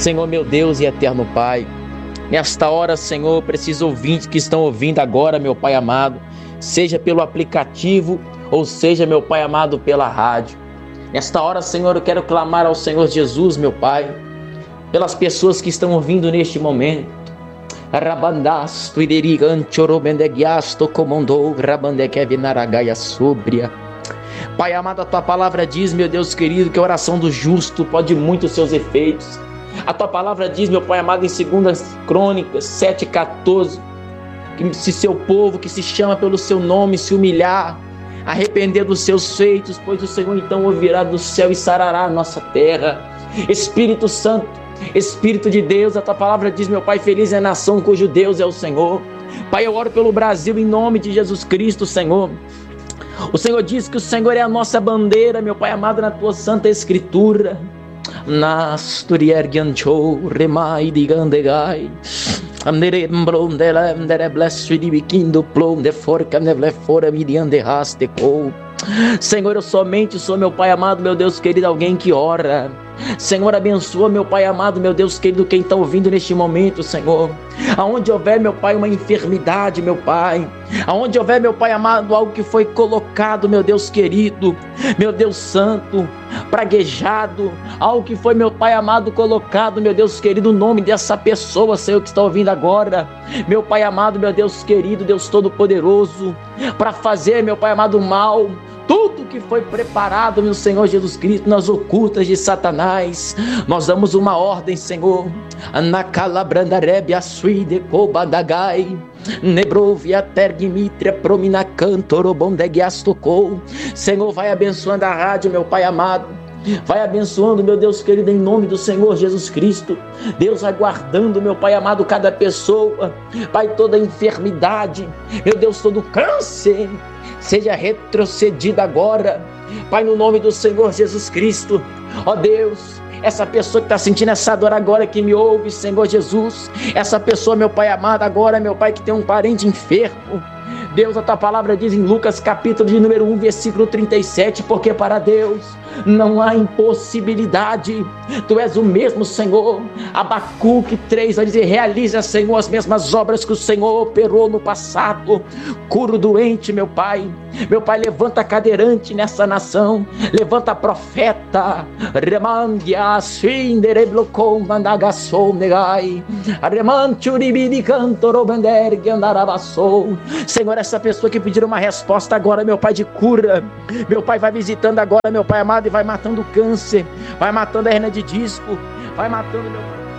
Senhor, meu Deus e eterno Pai, nesta hora, Senhor, preciso ouvintes que estão ouvindo agora, meu Pai amado, seja pelo aplicativo ou seja, meu Pai amado, pela rádio. Nesta hora, Senhor, eu quero clamar ao Senhor Jesus, meu Pai, pelas pessoas que estão ouvindo neste momento. Rabandasto ideriganchorobendegiasto comandou rabandekevinaragaia súbria. Pai amado, a tua palavra diz, meu Deus querido, que a oração do justo pode muito os seus efeitos. A tua palavra diz, meu Pai amado, em 2 Crônicas 7,14, que se seu povo que se chama pelo seu nome se humilhar, arrepender dos seus feitos, pois o Senhor então ouvirá do céu e sarará a nossa terra. Espírito Santo, Espírito de Deus, a tua palavra diz, meu Pai, feliz é a nação cujo Deus é o Senhor. Pai, eu oro pelo Brasil em nome de Jesus Cristo, Senhor. O Senhor diz que o Senhor é a nossa bandeira, meu Pai amado, na tua santa escritura. Nasturiergiancho remai digandegai amnere blondela amnere blessed divikindo plom de forca nevle fora midiande haste co. Senhor, eu somente sou, meu Pai amado, meu Deus querido, alguém que ora. Senhor, abençoa, meu Pai amado, meu Deus querido, quem está ouvindo neste momento, Senhor. Aonde houver, meu Pai, uma enfermidade, meu Pai, aonde houver, meu Pai amado, algo que foi colocado, meu Deus querido, meu Deus santo, praguejado, algo que foi, meu Pai amado, colocado, meu Deus querido, o nome dessa pessoa, Senhor, que está ouvindo agora, meu Pai amado, meu Deus querido, Deus todo-poderoso, para fazer, meu Pai amado, mal, tudo que foi preparado, meu Senhor Jesus Cristo, nas ocultas de Satanás, nós damos uma ordem, Senhor. Anacalabrandarebe suide cobadagai nebrovia tergimitria promina cantorobondegiastocou. Senhor, vai abençoando a rádio, meu Pai amado. Vai abençoando, meu Deus querido, em nome do Senhor Jesus Cristo. Deus vai guardando, meu Pai amado, cada pessoa. Pai, toda enfermidade, meu Deus, todo câncer seja retrocedido agora, Pai, no nome do Senhor Jesus Cristo. Ó Deus, essa pessoa que está sentindo essa dor agora, que me ouve, Senhor Jesus, essa pessoa, meu Pai amado, agora, meu Pai, que tem um parente enfermo, Deus, a tua palavra diz em Lucas capítulo de número 1, versículo 37, porque para Deus não há impossibilidade, tu és o mesmo, Senhor. Abacuque 3 vai dizer, realiza, Senhor, as mesmas obras que o Senhor operou no passado, cura o doente, meu Pai, levanta cadeirante nessa nação, levanta profeta, remandia, sindereblocom, mandagassou, negai, remanchuribidi cantorobendergue, andarabassou. Senhor, essa pessoa que pediu uma resposta agora, meu Pai, de cura, meu Pai, vai visitando agora, meu Pai amado, e vai matando o câncer, vai matando a hernia de disco, vai matando, meu Pai.